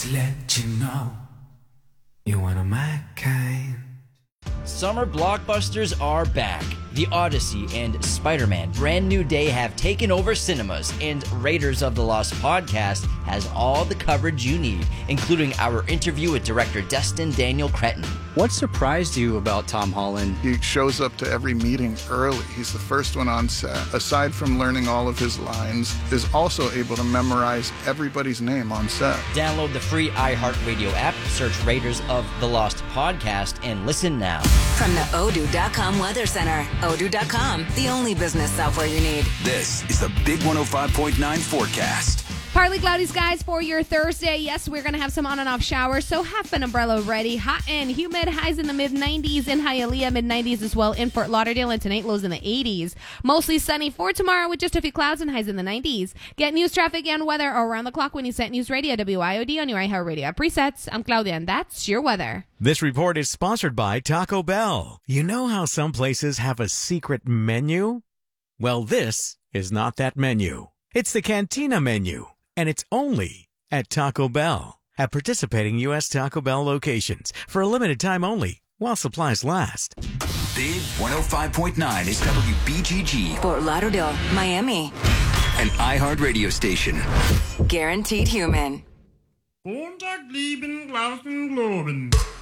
Just let you know you're one of my kind. Summer blockbusters are back. The Odyssey and Spider-Man Brand New Day have taken over cinemas, and Raiders of the Lost podcast has all the coverage you need, including our interview with director Destin Daniel Cretton. What surprised you about Tom Holland? He shows up to every meeting early. He's the first one on set. Aside from learning all of his lines, is also able to memorize everybody's name on set. Download the free iHeartRadio app, search Raiders of the Lost podcast, and listen now. From the Odoo.com Weather Center, Odoo.com, the only business software you need. This is the Big 105.9 forecast. Partly cloudy skies for your Thursday. Yes, we're going to have some on and off showers, so have an umbrella ready. Hot and humid, highs in the mid-90s. In Hialeah, mid-90s as well. In Fort Lauderdale and tonight, lows in the 80s. Mostly sunny for tomorrow with just a few clouds and highs in the 90s. Get news, traffic, and weather around the clock when you set News Radio WIOD on your iHeartRadio app presets. I'm Claudia, and that's your weather. This report is sponsored by Taco Bell. You know how some places have a secret menu? Well, this is not that menu. It's the Cantina menu. And it's only at Taco Bell. At participating U.S. Taco Bell locations for a limited time only while supplies last. Big 105.9 is WBGG. Fort Lauderdale, Miami. An iHeart radio station. Guaranteed human. Montag, lieben, glauben, globen.